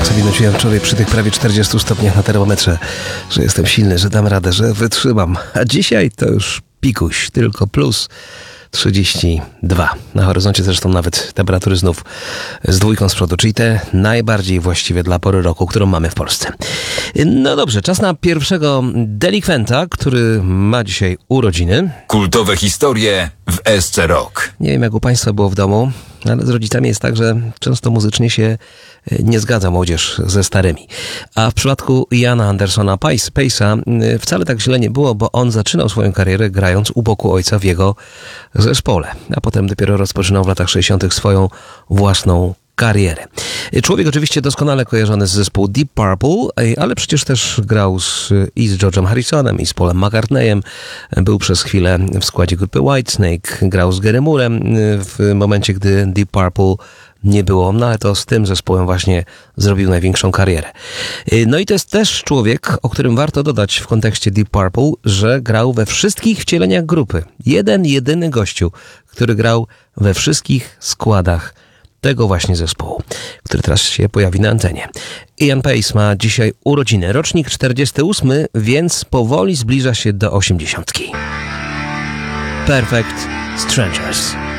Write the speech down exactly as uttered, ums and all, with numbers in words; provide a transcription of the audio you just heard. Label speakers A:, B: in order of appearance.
A: tak sobie nuciłem wczoraj przy tych prawie czterdziestu stopniach na termometrze, że jestem silny, że dam radę, że wytrzymam. A dzisiaj to już pikuś, tylko plus trzydzieści dwa. Na horyzoncie zresztą nawet temperatury znów z dwójką z przodu, czyli te najbardziej właściwie dla pory roku, którą mamy w Polsce. No dobrze, czas na pierwszego delikwenta, który ma dzisiaj urodziny.
B: Kultowe historie w S C Rock.
A: Nie wiem, jak u Państwa było w domu, ale z rodzicami jest tak, że często muzycznie się nie zgadza młodzież ze starymi. A w przypadku Iana Andersona Pace'a wcale tak źle nie było, bo on zaczynał swoją karierę grając u boku ojca w jego zespole, a potem dopiero rozpoczynał w latach sześćdziesiątych swoją własną karierę. Człowiek oczywiście doskonale kojarzony z zespołu Deep Purple, ale przecież też grał z, i z George'em Harrisonem, i z Paulem McCartneyem. Był przez chwilę w składzie grupy Whitesnake, grał z Gary Moorem w momencie, gdy Deep Purple nie było, no ale to z tym zespołem właśnie zrobił największą karierę. No i to jest też człowiek, o którym warto dodać w kontekście Deep Purple, że grał we wszystkich wcieleniach grupy. Jeden, jedyny gościu, który grał we wszystkich składach tego właśnie zespołu, który teraz się pojawi na antenie. Ian Pace ma dzisiaj urodziny, rocznik czterdziesty ósmy, więc powoli zbliża się do osiemdziesiątki. Perfect Strangers.